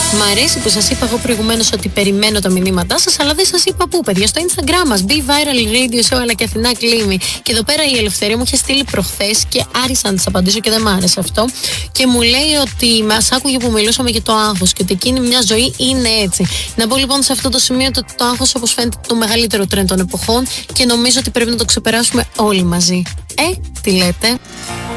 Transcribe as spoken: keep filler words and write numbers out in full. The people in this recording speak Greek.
Μ' αρέσει που σας είπα εγώ προηγουμένως ότι περιμένω τα μηνύματά σας, αλλά δεν σας είπα πού, παιδιά. Στο Instagram μας, Be Viral Radio Show, αλλά και Αθηνά Κλίμη. Και εδώ πέρα η Ελευθερία μου είχε στείλει προχθές και άρισα να της απαντήσω και δεν μ' άρεσε αυτό. Και μου λέει ότι μας άκουγε που μιλούσαμε για το άγχος και ότι εκείνη μια ζωή είναι έτσι. Να πω λοιπόν σε αυτό το σημείο ότι το άγχος, όπως φαίνεται, το μεγαλύτερο τρέντ των εποχών και νομίζω ότι πρέπει να το ξεπεράσουμε όλοι μαζί. Ε, τι λέτε?